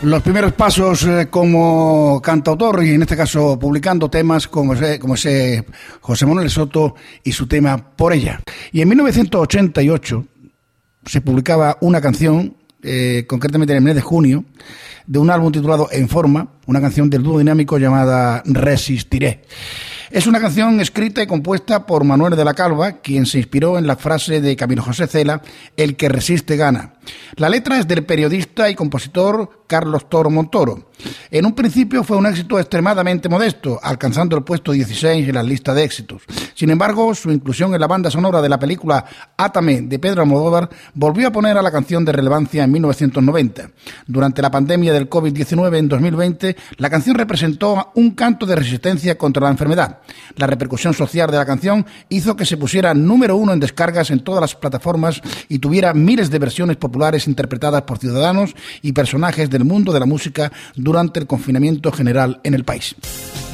Los primeros pasos como cantautor y en este caso publicando temas como ese José Manuel Soto y su tema Por ella. Y en 1988 se publicaba una canción, concretamente en el mes de junio, de un álbum titulado En Forma, una canción del dúo dinámico llamada Resistiré. Es una canción escrita y compuesta por Manuel de la Calva, quien se inspiró en la frase de Camilo José Cela, el que resiste gana. La letra es del periodista y compositor Carlos Toro Montoro. En un principio fue un éxito extremadamente modesto, alcanzando el puesto 16 en la lista de éxitos. Sin embargo, su inclusión en la banda sonora de la película Átame de Pedro Almodóvar volvió a poner a la canción de relevancia en 1990. Durante la pandemia del COVID-19 en 2020, la canción representó un canto de resistencia contra la enfermedad. La repercusión social de la canción hizo que se pusiera número 1 en descargas en todas las plataformas y tuviera miles de versiones populares interpretadas por ciudadanos y personajes del mundo de la música durante el confinamiento general en el país.